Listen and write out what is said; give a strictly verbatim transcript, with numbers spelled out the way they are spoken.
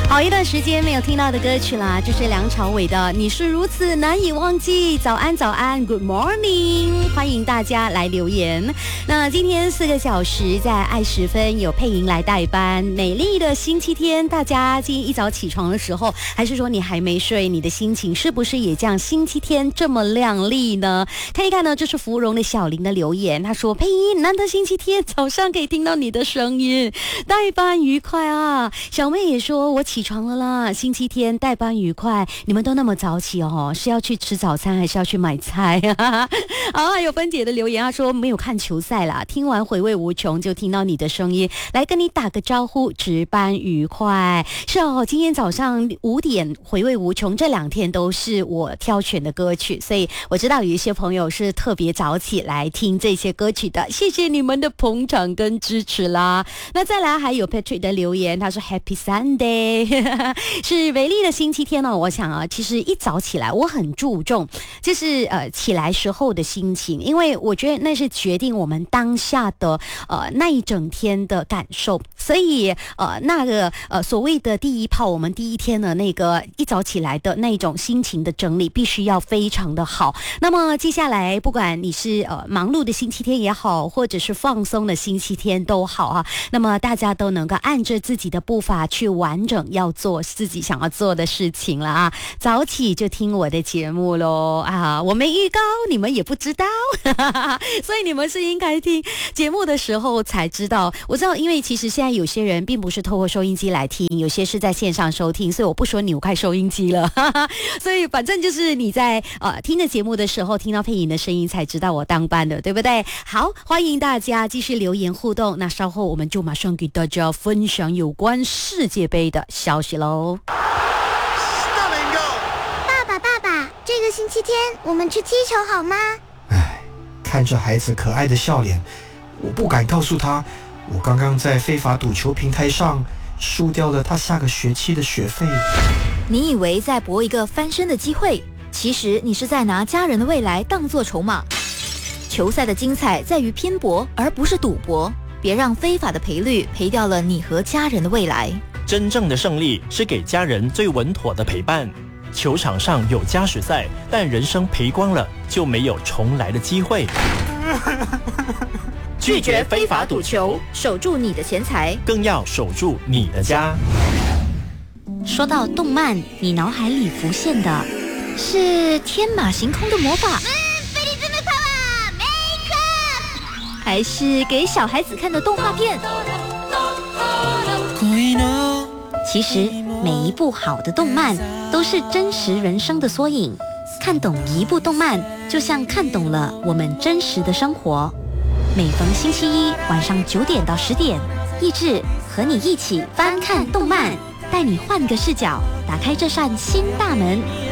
好一段时间没有听到的歌曲啦，这是梁朝伟的《你是如此难以忘记》。早安早安 Good morning， 欢迎大家来留言。那今天四个小时在爱十分有配音来代班，美丽的星期天，大家今天一早起床的时候，还是说你还没睡，你的心情是不是也像星期天这么亮丽呢？看一看呢，这是芙蓉的小林的留言，他说配音难得星期天早上可以听到你的声音，代班愉快啊。小妹也说我起床了啦，星期天代班愉快。你们都那么早起哦，是要去吃早餐还是要去买菜啊？好，还有芬姐的留言，她说没有看球赛啦，听完回味无穷，就听到你的声音，来跟你打个招呼，值班愉快。是哦，今天早上五点回味无穷，这两天都是我挑选的歌曲，所以我知道有一些朋友是特别早起来听这些歌曲的，谢谢你们的捧场跟支持啦。那再来还有 Patrick 的留言，他说 Happy Sunday 是美丽的星期天哦。我想啊，其实一早起来我很注重就是呃起来时候的心情，因为我觉得那是决定我们当下的呃那一整天的感受，所以呃那个呃所谓的第一炮，我们第一天的那个一早起来的那种心情的整理必须要非常的好。那么接下来不管你是呃忙碌的星期天也好，或者是放松的星期天都好啊，那么大家都能够按着自己的步伐去完整要做自己想要做的事情了啊！早起就听我的节目咯啊！我没预告，你们也不知道，所以你们是应该听节目的时候才知道。我知道，因为其实现在有些人并不是透过收音机来听，有些是在线上收听，所以我不说扭开收音机了。所以反正就是你在呃听着节目的时候，听到配音的声音才知道我当班的，对不对？好，欢迎大家继续留言互动。那稍后我们就马上给大家分享有关世界杯的消息喽。 爸爸爸爸，这个星期天我们去踢球好吗？ 唉，看着孩子可爱的笑脸，我不敢告诉他，我刚刚在非法赌球平台上输掉了他下个学期的学费。 你以为在搏一个翻身的机会，其实你是在拿家人的未来当作筹码。球赛的精彩在于拼搏，而不是赌博。别让非法的赔率赔掉了你和家人的未来。 真正的胜利是给家人最稳妥的陪伴。球场上有加时赛，但人生赔光了就没有重来的机会。 拒绝非法赌球，守住你的钱财， 更要守住你的家。 说到动漫，你脑海里浮现的是天马行空的魔法，还是给小孩子看的动画片？其实每一部好的动漫都是真实人生的缩影，看懂一部动漫就像看懂了我们真实的生活。每逢星期一晚上九点到十点，益智和你一起翻看动漫，带你换个视角，打开这扇新大门。